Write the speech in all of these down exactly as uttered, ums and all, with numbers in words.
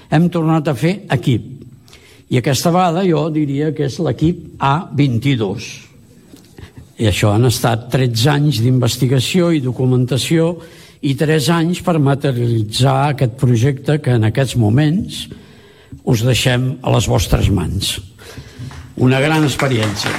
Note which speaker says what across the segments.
Speaker 1: hem tornat a fer equip. I aquesta vegada jo diria que és l'equip A vint-i-dos. I això han estat tretze anys d'investigació i documentació i tres anys per materialitzar aquest projecte que en aquests moments us deixem a les vostres mans. Una gran experiència.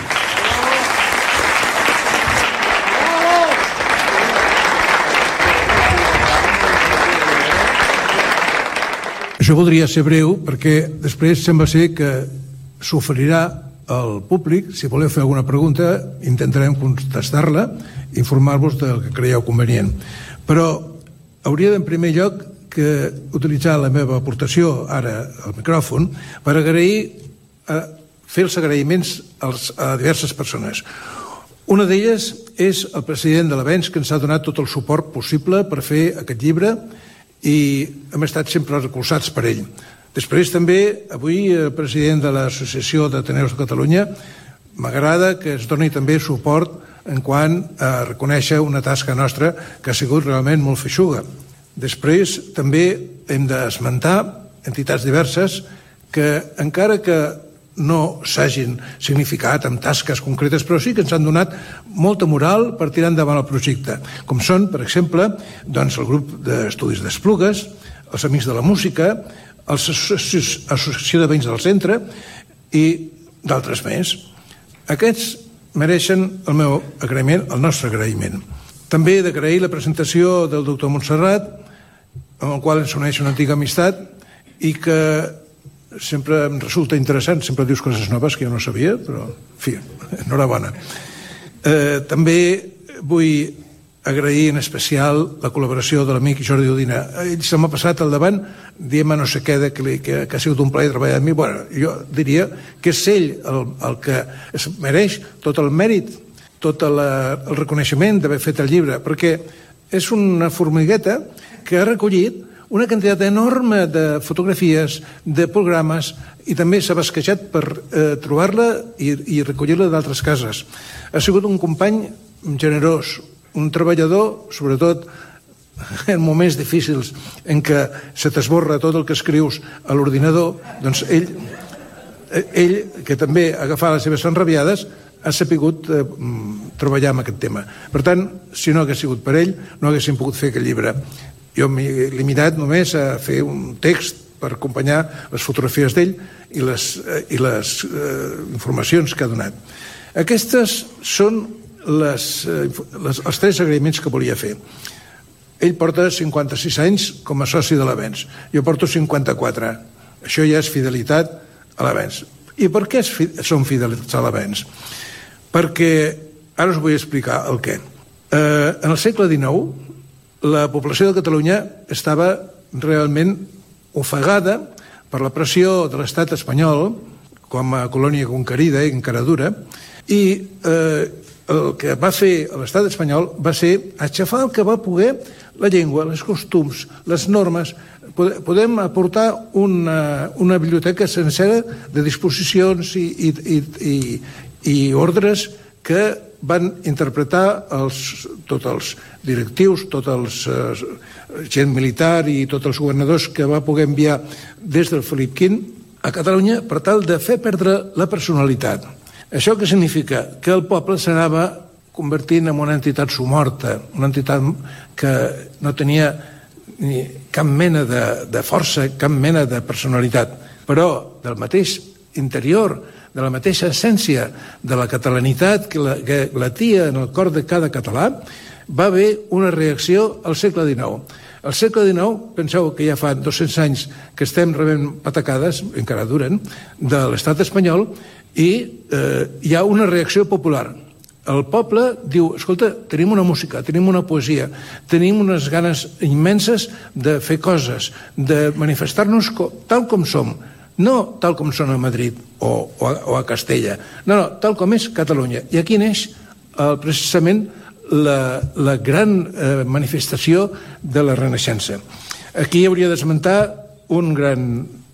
Speaker 2: Això voldria ser breu perquè després sembla ser que s'oferirà al públic. Si voleu fer alguna pregunta intentarem contestar-la i informar-vos del que creieu convenient. Però hauria en primer lloc que utilitzar la meva aportació ara al micròfon per agrair, a fer els agraïments als, a diverses persones. Una d'elles és el president de l'Avenç, que ens ha donat tot el suport possible per fer aquest llibre i hem estat sempre recolzats per ell. Després també, avui, el president de l'Associació d'Ateneus de Catalunya, m'agrada que es doni també suport en quant a reconèixer una tasca nostra que ha sigut realment molt feixuga. Després també hem d'esmentar entitats diverses que, encara que no s'hagin significat amb tasques concretes, però sí que ens han donat molta moral per tirar endavant el projecte, com són, per exemple, doncs, el grup d'estudis d'Esplugues, els Amics de la Música, l'Associació de Veïns del Centre i d'altres més. Aquests mereixen el meu agraïment, el nostre agraïment. També he d'agrair la presentació del doctor Montserrat, amb el qual ens uneix una antiga amistat i que sempre em resulta interessant, sempre dius coses noves que jo no sabia, però, en fi, enhorabona. Eh, també vull agrair en especial la col·laboració de l'amic Jordi Udina. Ell se m'ha passat al davant dient-me no sé què, de que, que, que ha sigut un plaer treballar amb mi. Bueno, jo diria que és ell el, el que es mereix tot el mèrit, tot la, el reconeixement d'haver fet el llibre, perquè és una formigueta que ha recollit una quantitat enorme de fotografies, de programes, i també s'ha basquejat per eh, trobar-la i, i recollir-la d'altres cases. Ha sigut un company generós, un treballador, sobretot en moments difícils en què se t'esborra tot el que escrius a l'ordinador, doncs ell, ell que també agafava les seves enrabiades, ha sapigut eh, treballar amb aquest tema. Per tant, si no hagués sigut per ell, no haguéssim pogut fer aquest llibre. Jo m'he limitat només a fer un text per acompanyar les fotografies d'ell i les, i les eh, informacions que ha donat. Aquestes són les, les, els tres agraïments que volia fer. Ell porta cinquanta-sis anys com a soci de l'Avenç. Jo porto cinquanta-quatre. Això ja és fidelitat a l'Avenç. I per què som fidelitats a l'Avenç? Perquè, ara us vull explicar el què. Eh, en el segle dinou, la població de Catalunya estava realment ofegada per la pressió de l'estat espanyol com a colònia conquerida i encara dura, i eh, el que va fer l'estat espanyol va ser aixafar el que va poder la llengua, els costums, les normes. Podem aportar una, una biblioteca sencera de disposicions i, i, i, i, i ordres que van interpretar els, tots els directius, tots els eh, gent militar i tots els governadors que va poder enviar des del Felip quinze a Catalunya per tal de fer perdre la personalitat. Això què significa? Que el poble s'anava convertint en una entitat somorta, una entitat que no tenia ni cap mena de, de força, cap mena de personalitat, però del mateix interior, de la mateixa essència de la catalanitat que, la, que latia en el cor de cada català, va haver una reacció al segle dinou. Al segle dinou, penseu que ja fa dos-cents anys que estem rebent patacades, encara duren, de l'estat espanyol, i eh, hi ha una reacció popular. El poble diu, escolta, tenim una música, tenim una poesia, tenim unes ganes immenses de fer coses, de manifestar-nos tal com som, no tal com són a Madrid o, o, a, o a Castella, no, no, tal com és Catalunya. I aquí neix eh, precisament la, la gran eh, manifestació de la Renaixença. Aquí hauria d'esmentar un gran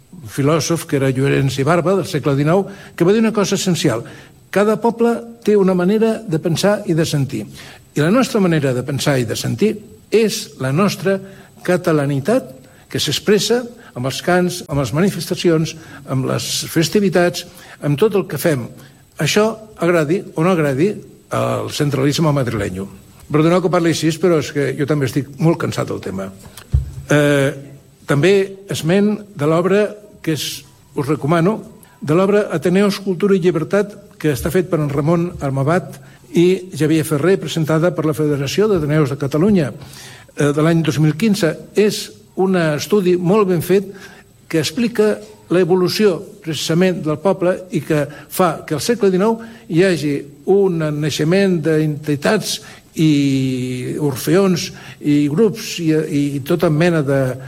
Speaker 2: filòsof que era Llorenç i Barba, del segle dinou, que va dir una cosa essencial. Cada poble té una manera de pensar i de sentir. I la nostra manera de pensar i de sentir és la nostra catalanitat, que s'expressa amb els cants, amb les manifestacions, amb les festivitats, amb tot el que fem. Això agradi o no agradi al centralisme madrilenyo. Perdoneu que parli així, però és que jo també estic molt cansat del tema. Eh, també esment de l'obra que és, us recomano, de l'obra Ateneus, Cultura i Llibertat, que està fet per en Ramon Armabat i Xavier Ferrer, presentada per la Federació d'Ateneus de Catalunya eh, de l'any dos mil quinze. És un estudi molt ben fet que explica l'evolució precisament del poble i que fa que al segle dinou hi hagi un naixement d'entitats i orfeons i grups i, i tota mena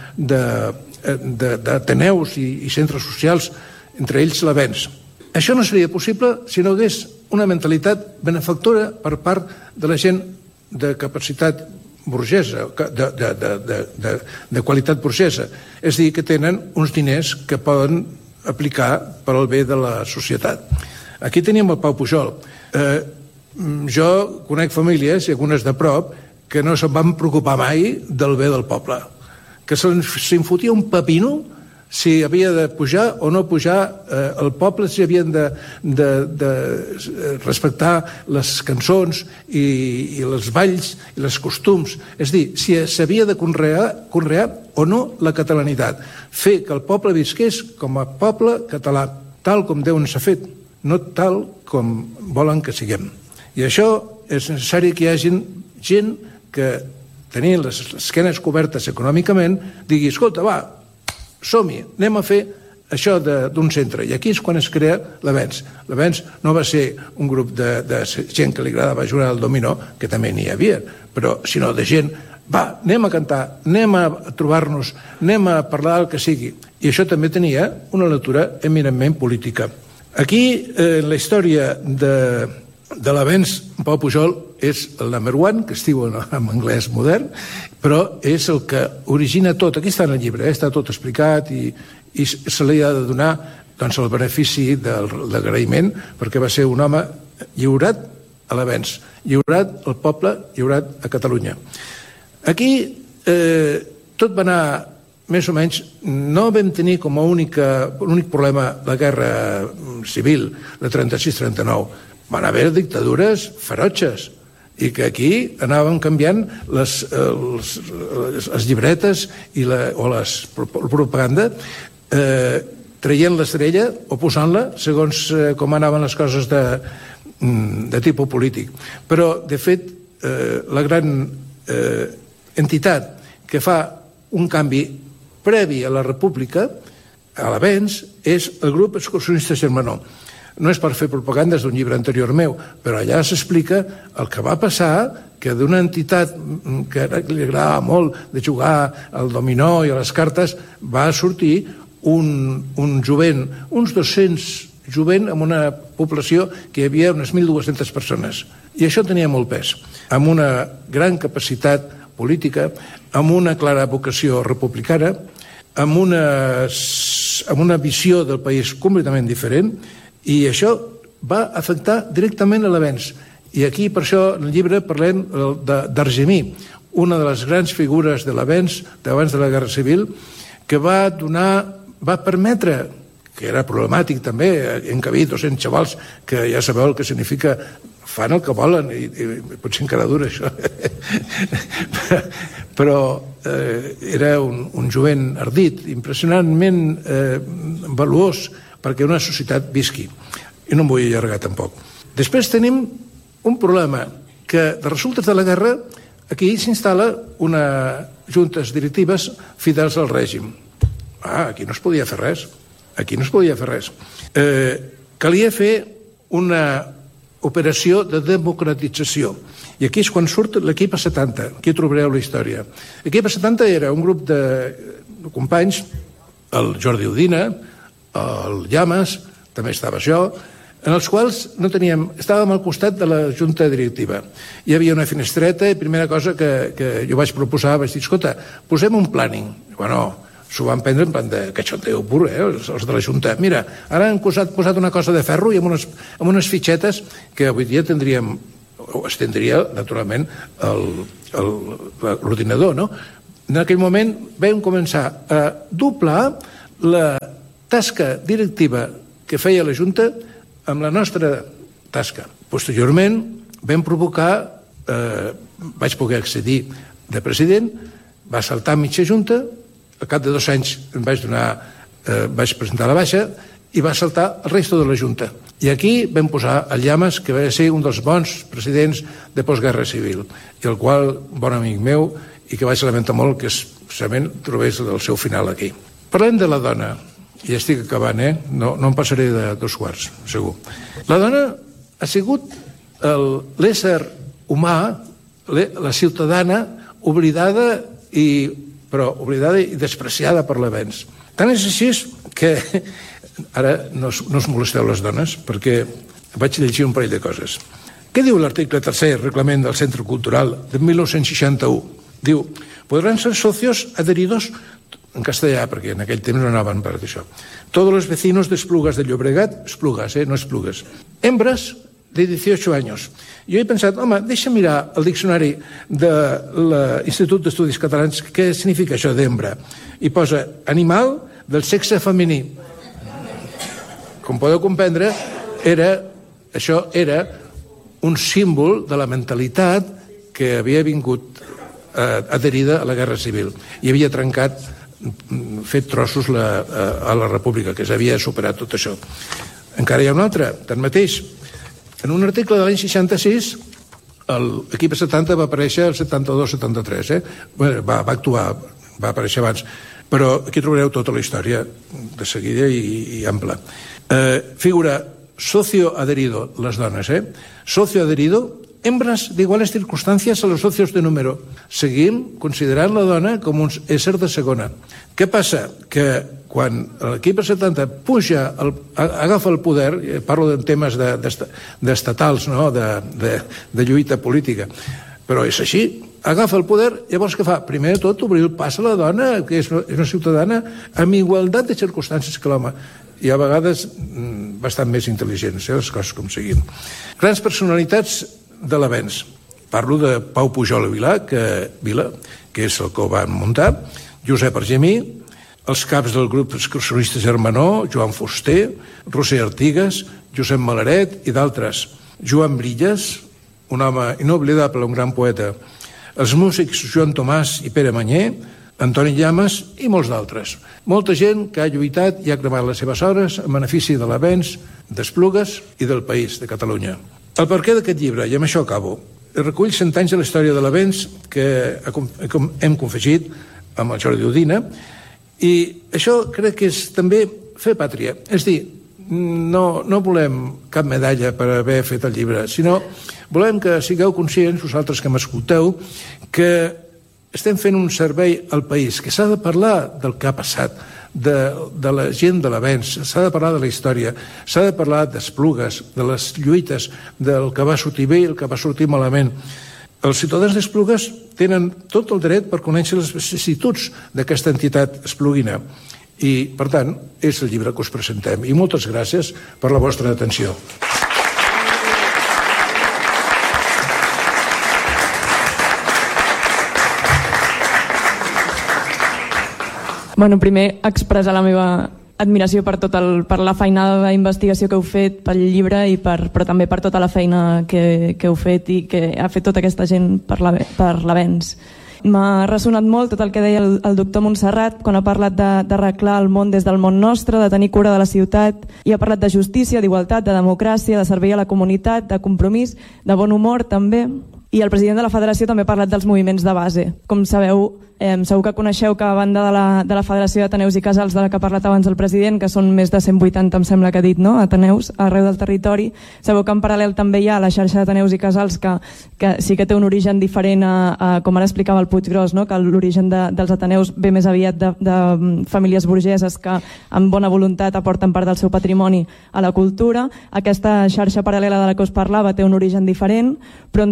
Speaker 2: d'Ateneus i, i centres socials, entre ells l'Avenç. Això no seria possible si no hagués una mentalitat benefactora per part de la gent de capacitat burgesa, de, de, de, de, de, de qualitat burgesa. És a dir, que tenen uns diners que poden aplicar per al bé de la societat. Aquí teníem el Pau Pujol. Eh, jo conec famílies, i algunes de prop, que no se'n van preocupar mai del bé del poble. Que se'n fotia un pepino si havia de pujar o no pujar eh, el poble, si havien de, de, de respectar les cançons i, i els balls i els costums. És a dir, si s'havia de conrear, conrear o no la catalanitat. Fer que el poble visqués com a poble català, tal com Déu ens ha fet, no tal com volen que siguem. I això és necessari que hi hagi gent que, tenint les esquenes cobertes econòmicament, digui, escolta, va, som-hi, anem a fer això d'un centre. I aquí és quan es crea l'Avenç. L'Avenç no va ser un grup de, de gent que li agradava jugar al dominó, que també n'hi havia, però sinó de gent, va, anem a cantar, anem a trobar-nos, anem a parlar del que sigui. I això també tenia una lectura eminentment política. Aquí, eh, la història de, de l'Avenç, Pau Pujol és el number one, que es diu en anglès modern, però és el que origina tot. Aquí està en el llibre, eh? Està tot explicat i, i se li ha de donar doncs, el benefici del, de l'agraïment, perquè va ser un home lliurat a l'Avenç, lliurat al poble, lliurat a Catalunya. Aquí eh, tot va anar més o menys, no vam tenir com a única, únic problema la guerra civil de trenta-sis trenta-nou. Van haver dictadures ferotges i que aquí anàvem canviant les, les, les llibretes i la, o les, la propaganda eh, traient l'estrella o posant-la segons eh, com anaven les coses de, de tipus polític. Però, de fet, eh, la gran eh, entitat que fa un canvi previ a la República, a l'Avenç, és el grup excursionista Germanó. No és per fer propaganda d'un llibre anterior meu, però allà s'explica el que va passar, que d'una entitat que li agradava molt de jugar al dominó i a les cartes, va sortir un, un jovent, uns dos-cents jovent amb una població que hi havia unes mil dues-centes persones. I això tenia molt pes, amb una gran capacitat política, amb una clara vocació republicana, amb una, amb una visió del país completament diferent, i això va afectar directament a l'Avenç. I aquí, per això, en el llibre parlem d'Argemí, una de les grans figures de l'Avenç, d'abans de la Guerra Civil, que va donar, va permetre, que era problemàtic també, encabir dos-cents xavals, que ja sabeu el que significa, fan el que volen, i, i potser encara dura això. Però eh, era un, un jovent ardit, impressionantment eh, valuós, perquè una societat visqui. I no em vull allargar tampoc. Després tenim un problema, que de resultes de la guerra aquí s'instal·la una juntes directives fidels al règim. Ah, aquí no es podia fer res. Aquí no es podia fer res. Eh, calia fer una operació de democratització. I aquí és quan surt l'equip A setanta. Aquí trobareu la història. L'equip A setanta era un grup de companys, el Jordi Udina, el Llamas, també estava jo, en els quals no teníem, estàvem al costat de la junta directiva. Hi havia una finestreta i primera cosa que, que jo vaig proposar, vaig dir, escolta, posem un planning. Bueno, s'ho van prendre en plan de cachondeo pur, eh, els, els de la junta. Mira, ara han posat, posat una cosa de ferro i amb unes, amb unes fitxetes que avui dia tindríem, o es tindria, naturalment, l'ordinador, no? en aquell moment vam començar a doblar la tasca directiva que feia la Junta amb la nostra tasca. Posteriorment vam provocar, eh, vaig poder accedir de president, va saltar mitja Junta, al cap de dos anys em vaig donar, eh, vaig presentar la baixa i va saltar el resto de la Junta. I aquí vam posar el Llamas, que va ser un dels bons presidents de postguerra civil, i el qual, bon amic meu, i que vaig lamentar molt que especialment trobés el seu final aquí. Parlem de la dona, i ja estic acabant, eh? No, no em passaré de dos quarts, segur. La dona ha sigut l'ésser humà, la ciutadana oblidada i però oblidada i despreciada per l'avenç. Tant és així que ara no us, no us molesteu les dones perquè vaig llegir un parell de coses. Què diu l'article tercer reglament del Centre Cultural de mil nou-cents seixanta-u? Diu, podran ser socios adheridos, en castellà, perquè en aquell temps no anaven per això, todos los vecinos de Esplugas de Llobregat, Esplugas, eh, no Esplugues, hembras de dieciocho años. Jo he pensat, home, deixa mirar el diccionari de l'Institut d'Estudis Catalans què significa això d'hembra. I posa animal del sexe femení. Com podeu comprendre, era, això era un símbol de la mentalitat que havia vingut eh, adherida a la Guerra Civil i havia trencat, fet trossos la, a la República, que s'havia superat tot això. Encara hi ha un altre, tanmateix, en un article de l'any seixanta-sis, l'equip setanta va aparèixer el setanta-dos setanta-tres, eh? Bueno, va, va actuar, va aparèixer abans, però aquí trobareu tota la història de seguida i, i ampla. Eh, figura socio adherido, les dones, eh? Socio adherido, hembras de iguales circunstancias a los socios de número. Seguim considerant la dona com un ésser de segona. Què passa? Que quan l'equip setanta puja, el, agafa el poder, parlo de temes de, d'estatals, no? de, de, de lluita política, però és així, agafa el poder, llavors què fa? Primer de tot obrir el pas a la dona, que és una ciutadana amb igualtat de circumstàncies que l'home, i a vegades bastant més intel·ligents, eh? Les coses com siguin. Grans personalitats de l'avenç. Parlo de Pau Pujol i Vila, que, Vila, que és el que ho van muntar, Josep Argemí, els caps del grup excursionista Germanó, Joan Fuster, Roser Artigas, Josep Malaret i d'altres. Joan Brillas, un home inoblidable, un gran poeta. Els músics Joan Tomàs i Pere Manyer, Antoni Llamas i molts d'altres. Molta gent que ha lluitat i ha cremat les seves hores en benefici de l'avenç d'Esplugues i del país, de Catalunya. El perquè d'aquest llibre, i amb això acabo, recull cent anys de la història de l'avenç que hem confegit amb el Jordi Udina, i això crec que és també fer pàtria. És dir, no, no volem cap medalla per haver fet el llibre, sinó volem que sigueu conscients, vosaltres que m'escolteu, que estem fent un servei al país, que s'ha de parlar del que ha passat, de, de la gent de l'avenç, s'ha de parlar de la història, s'ha de parlar d'Esplugues, de les lluites, del que va sortir bé i el que va sortir malament. Els ciutadans d'Esplugues tenen tot el dret per conèixer les vicissituds d'aquesta entitat espluguina i, per tant, és el llibre que us presentem. I moltes gràcies per la vostra atenció.
Speaker 3: Bueno, primer expressar la meva admiració per, tot el, per la feinada d'investigació que heu fet pel llibre, i per, però també per tota la feina que, que heu fet i que ha fet tota aquesta gent per l'avenç. M'ha ressonat molt tot el que deia el, el doctor Montserrat quan ha parlat d'arreglar el món des del món nostre, de tenir cura de la ciutat, i ha parlat de justícia, d'igualtat, de democràcia, de servei a la comunitat, de compromís, de bon humor també. I el president de la federació també ha parlat dels moviments de base. Com sabeu, eh, segur que coneixeu que a banda de la, de la Federació d'Ateneus i Casals, de la que ha parlat abans el president, que són més de cent vuitanta, em sembla que ha dit, no?, Ateneus arreu del territori, sabeu que en paral·lel també hi ha la xarxa d'Ateneus i Casals, que, que sí que té un origen diferent a, a com ara explicava el Puiggròs, no?, que l'origen de, dels Ateneus ve més aviat de, de famílies burgeses que amb bona voluntat aporten part del seu patrimoni a la cultura. Aquesta xarxa paral·lela de la que us parlava té un origen diferent, però en tot cas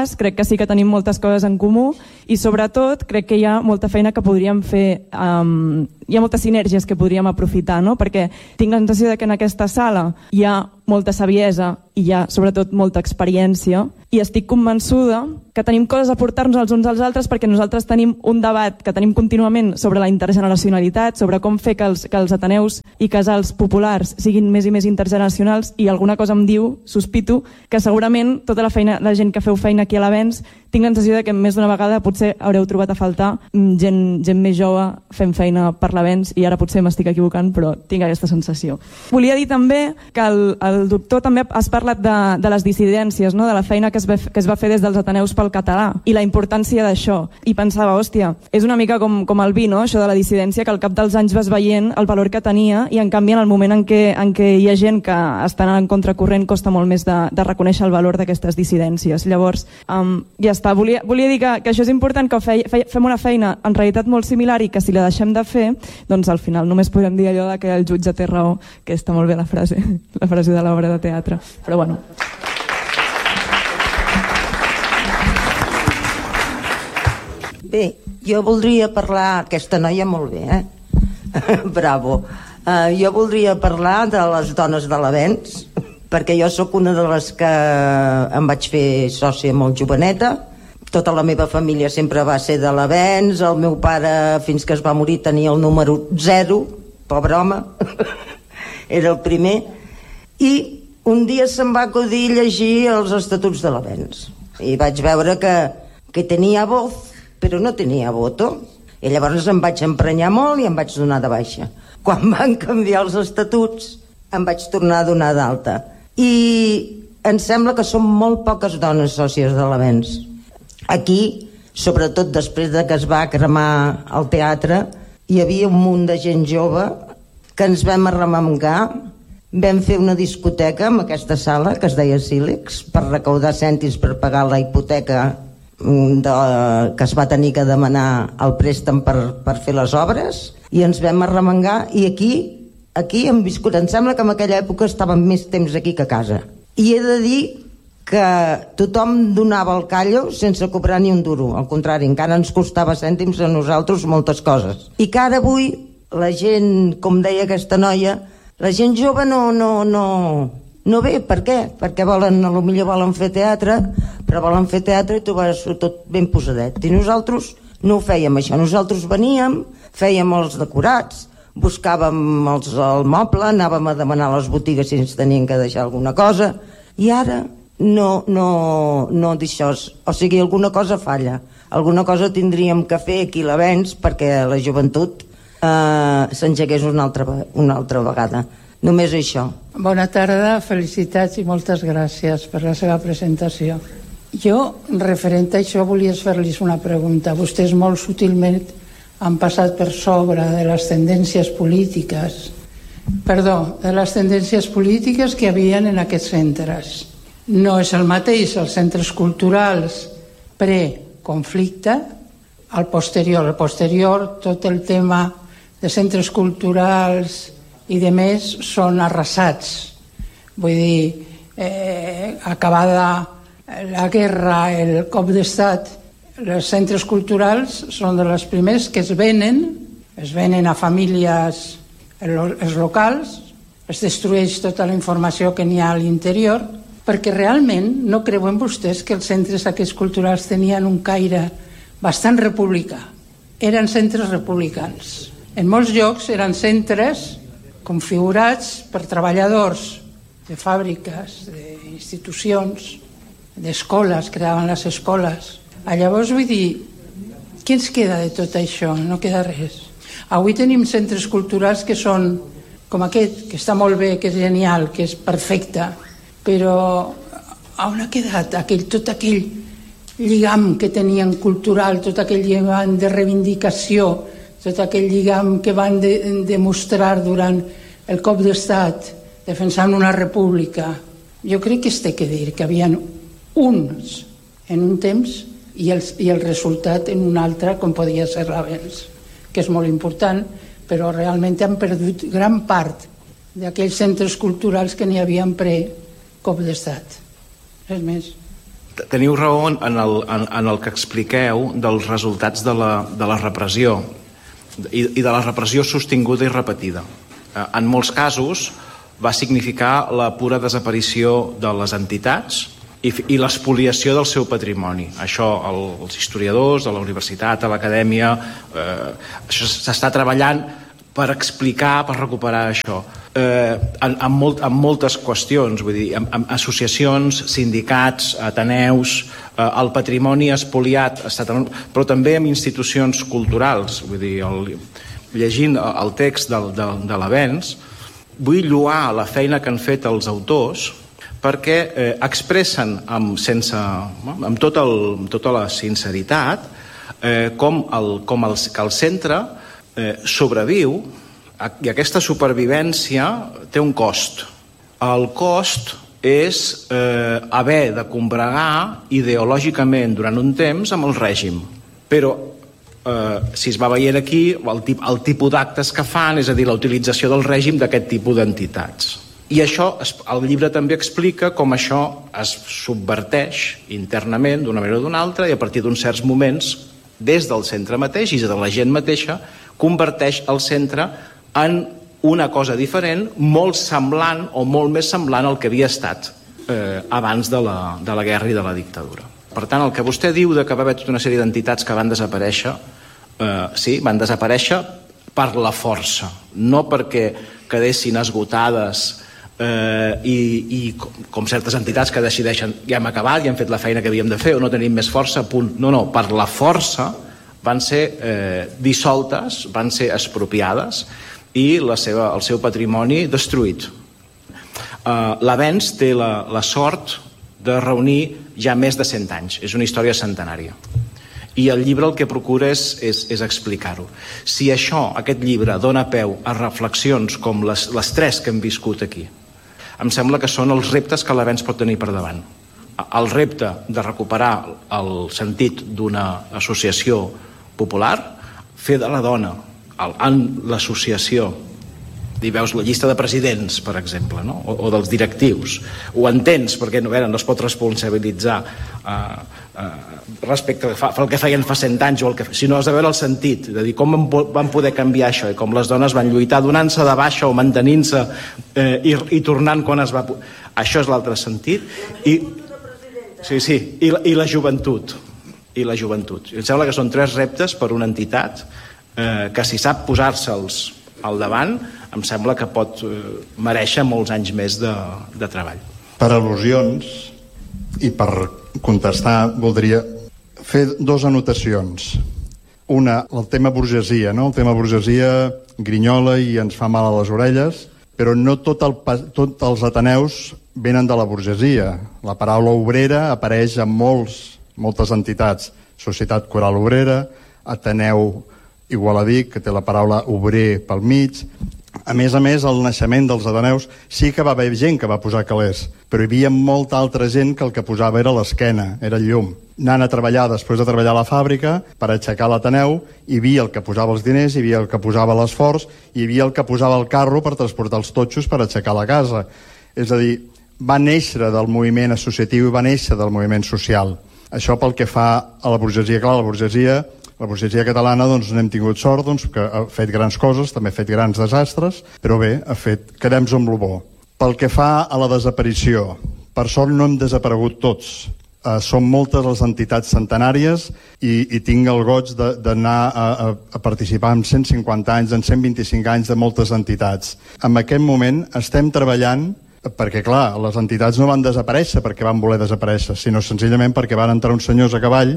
Speaker 3: cas crec que sí que tenim moltes coses en comú i sobretot crec que hi ha molta feina que podríem fer, um, hi ha moltes sinergies que podríem aprofitar, no? Perquè tinc la sensació de que en aquesta sala hi ha molta saviesa i hi ha sobretot molta experiència i estic convençuda que tenim coses a portar-nos els uns als altres perquè nosaltres tenim un debat que tenim contínuament sobre la intergeneracionalitat, sobre com fer que els, que els ateneus i casals populars siguin més i més intergeneracionals i alguna cosa em diu, sospito, que segurament tota la feina, la gent que feu feina aquí a l'Avenç, tinc la sensació de que més d'una vegada potser haureu trobat a faltar gent, gent més jove fent feina per l'Avenç i ara potser m'estic equivocant, però tinc aquesta sensació. Volia dir també que el, el doctor també has parlat de, de les dissidències, no? De la feina que es, va, que es va fer des dels Ateneus pel català i la importància d'això. I pensava, hòstia, és una mica com, com el vi, no? Això de la dissidència, que al cap dels anys vas veient el valor que tenia i en canvi en el moment en què, en què hi ha gent que està en contracorrent costa molt més de, de reconèixer el valor d'aquestes dissidències. Llavors, um, ja està. Volia, volia dir que, que això és important, que fe, fe, fem una feina en realitat molt similar i que si la deixem de fer, doncs al final només podem dir allò de que el jutge té raó, que està molt bé la frase, la frase de l'obra de teatre. Però bueno.
Speaker 4: Bé, jo voldria parlar, aquesta noia molt bé, eh? Bravo. Uh, jo voldria parlar de les dones de l'Avenç, perquè jo sóc una de les que em vaig fer sòcia molt joveneta. Tota la meva família sempre va ser de l'Avenç, el meu pare fins que es va morir tenia el número zero, pobre home, era el primer, i un dia se'm va acudir llegir els estatuts de l'Avenç i vaig veure que, que tenia voz però no tenia voto i llavors em vaig emprenyar molt i em vaig donar de baixa. Quan van canviar els estatuts em vaig tornar a donar d'alta i em sembla que són molt poques dones sòcies de l'Avenç aquí, sobretot després de que es va cremar el teatre. Hi havia un munt de gent jove que ens vam arremangar, vam fer una discoteca en aquesta sala que es deia Sílex per recaudar cèntims per pagar la hipoteca de, que es va tenir que demanar el préstec per, per fer les obres i ens vam arremangar i aquí, aquí hem viscut, em sembla que en aquella època estàvem més temps aquí que a casa i he de dir que tothom donava el callo sense cobrar ni un duro, al contrari, encara ens costava cèntims a nosaltres moltes coses i que ara avui la gent, com deia aquesta noia, la gent jove no, no, no, no ve. Per què? Perquè volen, potser volen fer teatre, però volen fer teatre i tu vas tot ben posadet. I nosaltres no ho fèiem això. Nosaltres veníem, fèiem els decorats, buscàvem els, el moble, anàvem a demanar a les botigues si ens tenien que deixar alguna cosa. I ara no, no, no d'això. O sigui, alguna cosa falla. Alguna cosa tindríem que fer aquí a l'Avenç perquè la joventut Uh, s'engegués una altra, una altra vegada. Només això.
Speaker 5: Bona tarda, felicitats i moltes gràcies per la seva presentació. Jo, referent a això, volia fer-los una pregunta. Vostès molt sutilment han passat per sobre de les tendències polítiques, perdó, de les tendències polítiques que hi havia en aquests centres. No és el mateix els centres culturals pre-conflicte, al posterior. Al posterior, tot el tema de centres culturals i de més són arrasats. Vull dir, eh, acabada la guerra, el cop d'estat, els centres culturals són de les primers que es venen, es venen a famílies els locals, es destrueix tota la informació que n'hi ha a l'interior, perquè realment no creuen vostès que els centres aquests culturals tenien un caire bastant republicà. Eren centres republicans. En molts llocs eren centres configurats per treballadors de fàbriques, d'institucions, d'escoles, creaven les escoles. Llavors vull dir, què ens queda de tot això? No queda res. Avui tenim centres culturals que són com aquest, que està molt bé, que és genial, que és perfecte, però on ha quedat aquell, tot aquell lligam que tenien cultural, tot aquell lligam de reivindicació, tot aquell lligam que van de, demostrar durant el cop d'estat defensant una república. Jo crec que es té que dir que havia uns en un temps i el, i el resultat en un altre, com podia ser l'Avenç, que és molt important, però realment han perdut gran part d'aquells centres culturals que n'hi havia pre cop d'estat. Res més.
Speaker 6: teniu raó en el, en, en el que expliqueu dels resultats de la, de la repressió i, i de la repressió sostinguda i repetida. En molts casos va significar la pura desaparició de les entitats i, i l'espoliació del seu patrimoni. Això el, els historiadors de la universitat, a l'acadèmia, eh, això s'està treballant per explicar, per recuperar això. Eh, en, en, molt, en moltes qüestions, vull dir, en, en associacions, sindicats, ateneus, eh, el patrimoni espoliat, però també en institucions culturals. Vull dir, el, llegint el text del, de, de l'Avenç, vull lloar la feina que han fet els autors perquè eh, expressen amb, sense, amb, tot el, amb tota la sinceritat eh, com, el, com el, que el centre Eh, sobreviu i aquesta supervivència té un cost. El cost és eh, haver de combregar ideològicament durant un temps amb el règim. Però eh, si es va veient aquí el, tip, el tipus d'actes que fan, és a dir, la utilització del règim d'aquest tipus d'entitats. I això, el llibre també explica com això es subverteix internament d'una manera o d'una altra i a partir d'uns certs moments, des del centre mateix i de la gent mateixa, converteix el centre en una cosa diferent, molt semblant o molt més semblant al que havia estat eh, abans de la, de la guerra i de la dictadura. Per tant, el que vostè diu de que va haver tota una sèrie d'entitats que van desaparèixer, eh, sí, van desaparèixer per la força, no perquè quedessin esgotades eh, i, i com, com certes entitats que decideixen ja hem acabat, ja hem fet la feina que havíem de fer o no tenim més força, punt. No, no, per la força van ser eh, dissoltes, van ser expropiades i la seva, el seu patrimoni destruït. Eh, L'Avenç té la, la sort de reunir ja més de cent anys. És una història centenària. I el llibre el que procura és, és, és explicar-ho. Si això, aquest llibre, dona peu a reflexions com les, les tres que hem viscut aquí, em sembla que són els reptes que l'Avenç pot tenir per davant. El repte de recuperar el sentit d'una associació popular, fer de la dona el, en l'associació, i veus la llista de presidents, per exemple, no? o, o dels directius, ho entens perquè no, veure, no es pot responsabilitzar uh, uh, respecte a el que feien fa cent anys, o el que, sinó has de veure el sentit, de dir com van poder canviar això i com les dones van lluitar donant-se de baixa o mantenint-se eh, i, i tornant quan es va... Això és l'altre sentit. I, sí, sí, i, i la joventut. i la joventut. Em sembla que són tres reptes per una entitat eh, que si sap posar-se'ls al davant em sembla que pot eh, mereixer molts anys més de, de treball.
Speaker 7: Per al·lusions i per contestar voldria fer dues anotacions. Una, el tema burgesia, no? El tema burgesia grinyola i ens fa mal a les orelles, però no tot el, tots els ateneus venen de la burgesia. La paraula obrera apareix en molts moltes entitats, Societat Coral Obrera, Ateneu Igualadí, que té la paraula obrer pel mig. A més a més, el naixement dels ateneus sí que va haver gent que va posar calés, però hi havia molta altra gent que el que posava era l'esquena, era el llum. Anant a treballar després de treballar a la fàbrica per aixecar l'Ateneu, hi havia el que posava els diners, hi havia el que posava l'esforç, hi havia el que posava el carro per transportar els totxos per aixecar la casa. És a dir, va néixer del moviment associatiu i va néixer del moviment social. Això pel que fa a la burgesia. Clar, la burgesia, la burgesia catalana doncs n'hem tingut sort, doncs, que ha fet grans coses, també ha fet grans desastres, però bé, ha fet, quedem-nos amb lo bo. Pel que fa a la desaparició, per sort no hem desaparegut tots. Uh, són moltes les entitats centenàries i, i tinc el goig d'anar a, a, a participar en cent cinquanta anys, en cent vint-i-cinc anys de moltes entitats. En aquest moment estem treballant perquè, clar, les entitats no van desaparèixer perquè van voler desaparèixer, sinó senzillament perquè van entrar uns senyors a cavall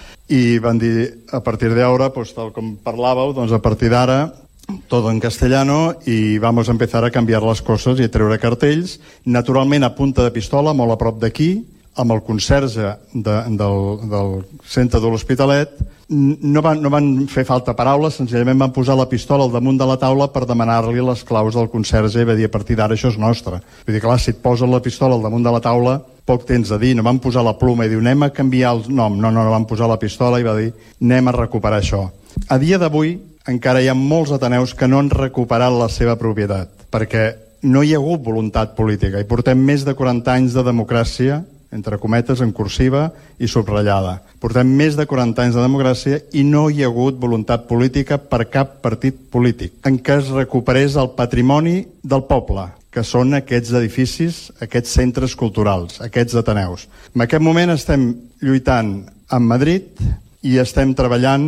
Speaker 7: i van dir, a partir d'ara, pues, tal com parlàveu, doncs a partir d'ara tot en castellano i vamos a empezar a canviar les coses i a treure cartells, naturalment a punta de pistola, molt a prop d'aquí, amb el conserge de, del, del centre de l'Hospitalet. No van, no van fer falta paraules, senzillament van posar la pistola al damunt de la taula per demanar-li les claus del conserge i va dir, a partir d'ara això és nostre. Vull dir, clar, si et posen la pistola al damunt de la taula, poc tens a dir. No van posar la pluma i diu, anem a canviar el nom. No, no, no van posar la pistola i va dir, anem a recuperar això. A dia d'avui encara hi ha molts ateneus que no han recuperat la seva propietat, perquè no hi ha hagut voluntat política i portem més de quaranta anys de democràcia, entre cometes, en cursiva i subratllada. Portem més de quaranta anys de democràcia i no hi ha hagut voluntat política per cap partit polític en què es recuperés el patrimoni del poble, que són aquests edificis, aquests centres culturals, aquests ateneus. En aquest moment estem lluitant amb Madrid i estem treballant,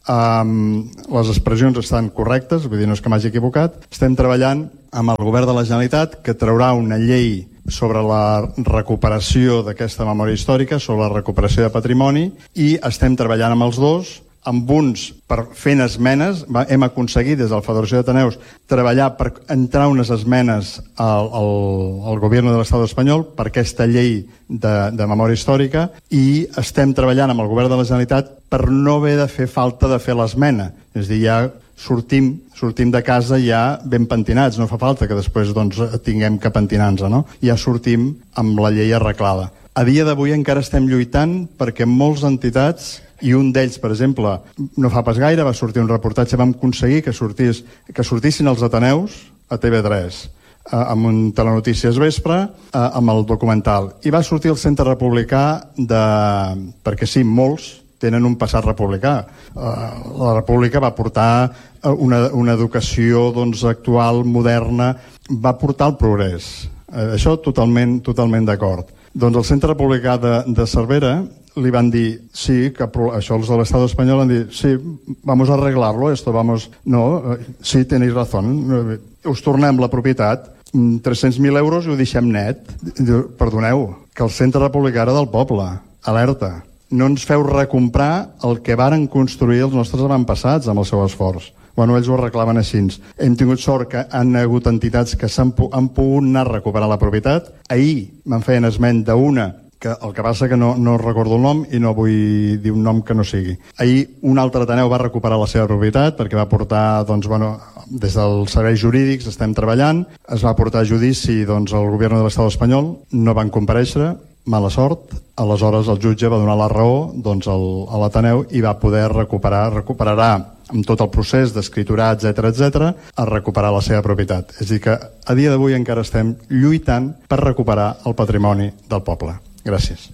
Speaker 7: um, les expressions estan correctes, vull dir, no és que m'hagi equivocat, estem treballant amb el govern de la Generalitat, que traurà una llei sobre la recuperació d'aquesta memòria històrica, sobre la recuperació de patrimoni, i estem treballant amb els dos, amb uns per fent esmenes. Hem aconseguit des de la Federació d'Ateneus treballar per entrar unes esmenes al, al, al govern de l'Estat espanyol per aquesta llei de, de memòria històrica, i estem treballant amb el govern de la Generalitat per no haver de fer falta de fer l'esmena. És a dir, ja sortim, sortim de casa ja ben pentinats, no fa falta que després doncs, tinguem que pentinar-nos, no? Ja sortim amb la llei arreglada. A dia d'avui encara estem lluitant perquè moltes entitats, i un d'ells, per exemple, no fa pas gaire va sortir un reportatge, vam aconseguir que, sortís, que sortissin els Ateneus a T V tres, eh, amb un telenotícies vespre, eh, amb el documental. I va sortir el Centre Republicà de... perquè sí, molts tenen un passat republicà. Eh, la República va portar una, una educació doncs, actual, moderna, va portar el progrés. Eh, això totalment, totalment d'acord. Doncs el Centre Republicà de, de Cervera li van dir, sí, que això els de l'Estat espanyol van dir, sí, vamos a arreglarlo, esto vamos... No, sí, tenéis razón, us tornem la propietat, tres-cents mil euros i ho deixem net. Diu, perdoneu, que el Centre Republicà era del poble, alerta. No ens feu recomprar el que varen construir els nostres avantpassats amb el seu esforç. Bueno, ells ho arreglaven així. Hem tingut sort que han hagut entitats que s'han han pogut anar a recuperar la propietat. Ahir me'n feien esment d'una, que el que passa que no, no recordo el nom i no vull dir un nom que no sigui. Ahir un altre Ateneu va recuperar la seva propietat perquè va portar, doncs, bueno, des dels serveis jurídics estem treballant, es va portar a judici doncs, el govern de l'Estat espanyol, no van comparèixer, mala sort, aleshores el jutge va donar la raó doncs, al, a l'Ateneu i va poder recuperar, recuperarà amb tot el procés d'escriturar, etcètera, etcètera, a recuperar la seva propietat. És a dir que a dia d'avui encara estem lluitant per recuperar el patrimoni del poble. Gràcies.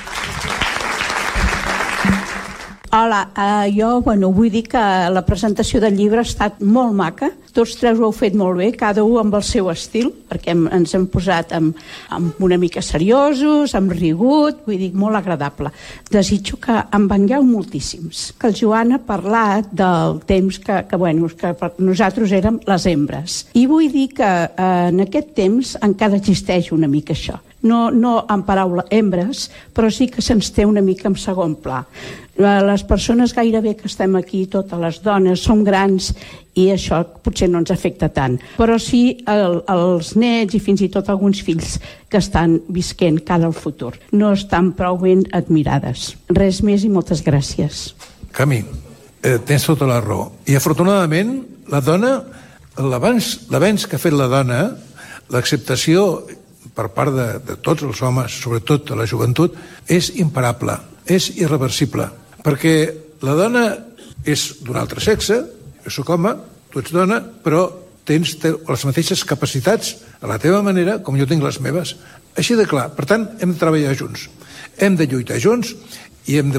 Speaker 8: Hola, uh, jo bueno, vull dir que la presentació del llibre ha estat molt maca. Tots tres ho heu fet molt bé, cada un amb el seu estil, perquè hem, ens hem posat amb, amb una mica seriosos, amb rigut, vull dir, molt agradable. Desitjo que en vengueu moltíssims. Que el Joan ha parlat del temps que, que, bueno, que nosaltres érem les hembres. I vull dir que eh, en aquest temps encara existeix una mica això. No, no en paraula hembres, però sí que se'ns té una mica en segon pla. Les persones gairebé que estem aquí, totes les dones, som grans i això potser no ens afecta tant. Però sí el, els nets i fins i tot alguns fills que estan visquent cara al futur. No estan prou ben admirades. Res més i moltes gràcies.
Speaker 2: Cami, eh, tens tota la raó. I afortunadament la dona, l'avenç que ha fet la dona, l'acceptació per part de, de tots els homes, sobretot de la joventut, és imparable, és irreversible, perquè la dona és d'un altre sexe, jo soc home, tu ets dona, però tens les mateixes capacitats a la teva manera com jo tinc les meves. Així de clar. Per tant, hem de treballar junts, hem de lluitar junts i hem de